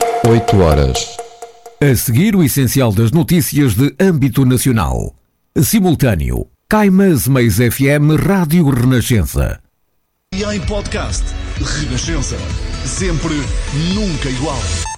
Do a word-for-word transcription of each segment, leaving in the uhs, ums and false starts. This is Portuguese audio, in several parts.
oito horas. A seguir, o essencial das notícias de âmbito nacional. Simultâneo. Caimas Mais F M Rádio Renascença. E em podcast, Renascença. Sempre, nunca igual.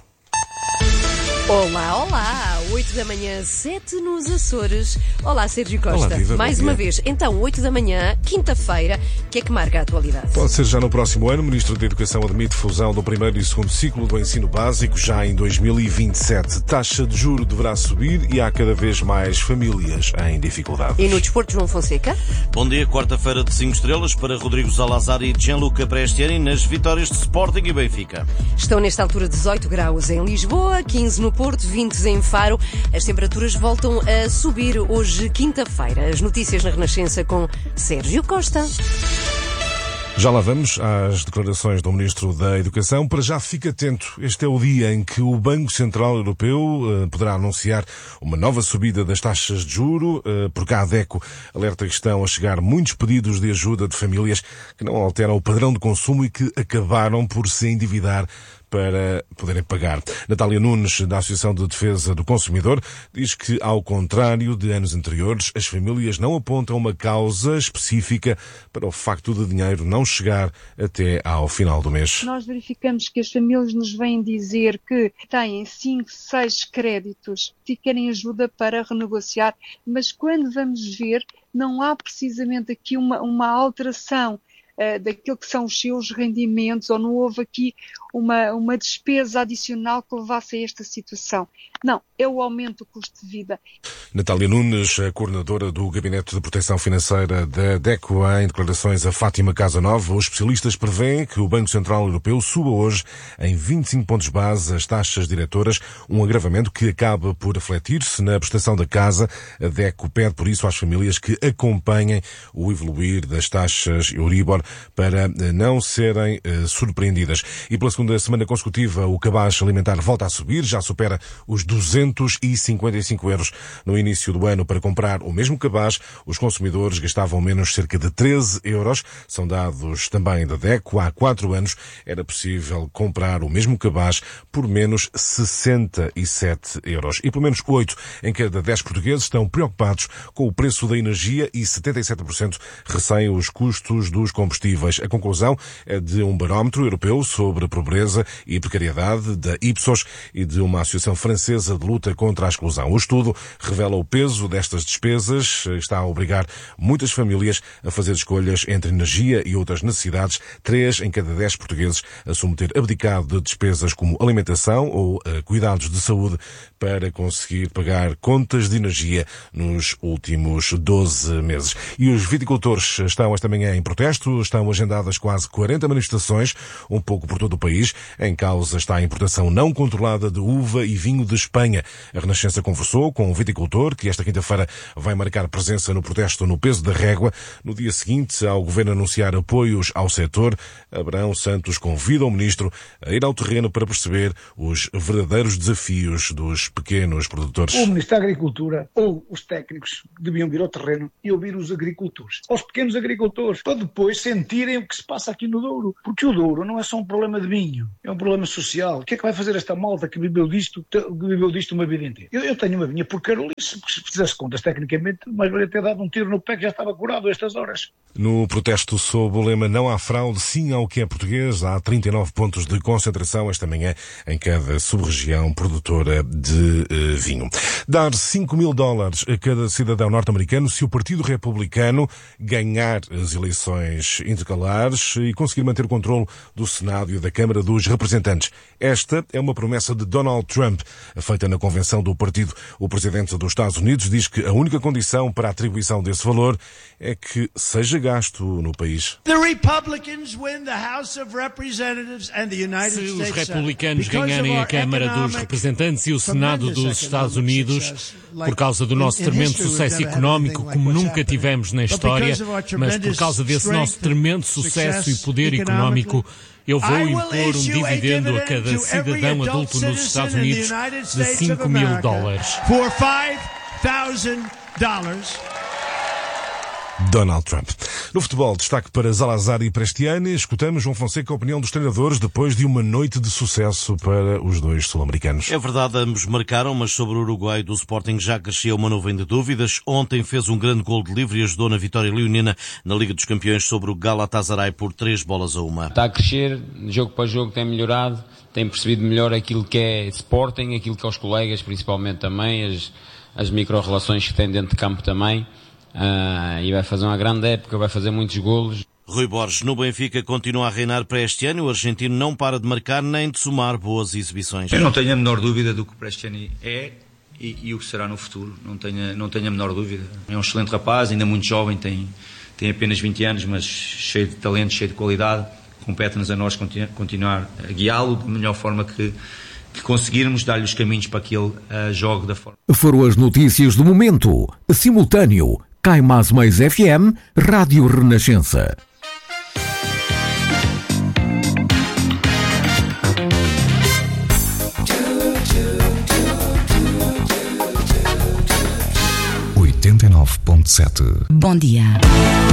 Olá, olá, oito da manhã, sete nos Açores. Olá, Sérgio Costa. Olá, viva, mais uma vez. Então, oito da manhã, quinta-feira, o que é que marca a atualidade? Pode ser já no próximo ano. O Ministro da Educação admite fusão do primeiro e segundo ciclo do ensino básico já em dois mil e vinte e sete. Taxa de juro deverá subir e há cada vez mais famílias em dificuldades. E no desporto, João Fonseca? Bom dia, quarta-feira de cinco estrelas para Rodrigo Salazar e Gianluca Prestieri nas vitórias de Sporting e Benfica. Estão nesta altura dezoito graus em Lisboa, quinze no Porto, vinte em Faro. As temperaturas voltam a subir hoje, quinta-feira. As notícias na Renascença com Sérgio Costa. Já lá vamos às declarações do Ministro da Educação. Para já, fique atento. Este é o dia em que o Banco Central Europeu uh, poderá anunciar uma nova subida das taxas de juro. Uh, por cá, a DECO alerta que estão a chegar muitos pedidos de ajuda de famílias que não alteram o padrão de consumo e que acabaram por se endividar para poderem pagar. Natália Nunes, da Associação de Defesa do Consumidor, diz que, ao contrário de anos anteriores, as famílias não apontam uma causa específica para o facto de dinheiro não chegar até ao final do mês. Nós verificamos que as famílias nos vêm dizer que têm cinco, seis créditos e querem ajuda para renegociar, mas quando vamos ver, não há precisamente aqui uma, uma alteração Uh, daquilo que são os seus rendimentos, ou não houve aqui uma, uma despesa adicional que levasse a esta situação. Não, é o aumento do custo de vida. Natália Nunes, a coordenadora do Gabinete de Proteção Financeira da DECO, em declarações a Fátima Casanova, os especialistas prevêem que o Banco Central Europeu suba hoje em vinte e cinco pontos base as taxas diretoras, um agravamento que acaba por refletir-se na prestação da casa. A DECO pede, por isso, às famílias que acompanhem o evoluir das taxas Euribor para não serem uh, surpreendidas. E pela segunda semana consecutiva, o cabaz alimentar volta a subir, já supera os duzentos e cinquenta e cinco euros. No início do ano, para comprar o mesmo cabaz, os consumidores gastavam menos cerca de treze euros. São dados também da DECO. Há quatro anos era possível comprar o mesmo cabaz por menos sessenta e sete euros. E pelo menos oito em cada dez portugueses estão preocupados com o preço da energia e setenta e sete por cento receiam os custos dos combustíveis. A conclusão é de um barómetro europeu sobre pobreza e precariedade da Ipsos e de uma associação francesa de luta contra a exclusão. O estudo revela o peso destas despesas, está a obrigar muitas famílias a fazer escolhas entre energia e outras necessidades. Três em cada dez portugueses assumem ter abdicado de despesas como alimentação ou uh, cuidados de saúde para conseguir pagar contas de energia nos últimos doze meses. E os viticultores estão esta manhã em protesto. Estão agendadas quase quarenta manifestações, um pouco por todo o país. Em causa está a importação não controlada de uva e vinho de Espanha. A Renascença conversou com um viticultor que esta quinta-feira vai marcar presença no protesto no peso da régua. No dia seguinte, ao governo anunciar apoios ao setor, Abrão Santos convida o ministro a ir ao terreno para perceber os verdadeiros desafios dos pequenos produtores. O Ministro da Agricultura ou os técnicos deviam vir ao terreno e ouvir os agricultores, aos pequenos agricultores, para depois sentirem o que se passa aqui no Douro. Porque o Douro não é só um problema de vinho, é um problema social. O que é que vai fazer esta malta que viveu disto, que viveu disto uma vida inteira? Eu, eu tenho uma vinha por Carolice, se fizesse contas tecnicamente, mais valia ter dado um tiro no pé que já estava curado a estas horas. No protesto sob o lema Não há fraude, sim ao que é português, há trinta e nove pontos de concentração esta manhã em cada sub-região produtora de uh, vinho. Dar cinco mil dólares a cada cidadão norte-americano se o Partido Republicano ganhar as eleições intercalares e conseguir manter o controle do Senado e da Câmara dos Representantes. Esta é uma promessa de Donald Trump, feita na convenção do partido. O presidente dos Estados Unidos diz que a única condição para a atribuição desse valor é que seja gasto no país. Se os republicanos ganharem a Câmara dos Representantes e o Senado dos Estados Unidos, por causa do nosso tremendo sucesso económico como nunca tivemos na história, mas por causa desse nosso tremendo sucesso e poder económico, eu vou impor um dividendo a cada cidadão adulto nos Estados Unidos de cinco mil dólares. Donald Trump. No futebol, destaque para Zalazar e Prestiani. Escutamos, João Fonseca, a opinião dos treinadores depois de uma noite de sucesso para os dois sul-americanos. É verdade, ambos marcaram, mas sobre o Uruguai do Sporting já crescia uma nuvem de dúvidas. Ontem fez um grande gol de livre e ajudou na vitória leonina na Liga dos Campeões sobre o Galatasaray por três bolas a uma. Está a crescer, jogo para jogo tem melhorado, tem percebido melhor aquilo que é Sporting, aquilo que é os colegas, principalmente também, as, as micro-relações que tem dentro de campo também. Uh, e vai fazer uma grande época, vai fazer muitos golos. Rui Borges, no Benfica, continua a reinar para este ano. O argentino não para de marcar nem de somar boas exibições. Eu não tenho a menor dúvida do que o Prestiani é e, e o que será no futuro. Não tenho, não tenho a menor dúvida. É um excelente rapaz, ainda muito jovem, tem, tem apenas vinte anos, mas cheio de talento, cheio de qualidade. Compete-nos a nós continu, continuar a guiá-lo da melhor forma que, que conseguirmos, dar-lhe os caminhos para que ele uh, jogue da forma. Foram as notícias do momento. Simultâneo. Cai Mais Mais F M, Rádio Renascença. oitenta e nove ponto sete. Bom dia.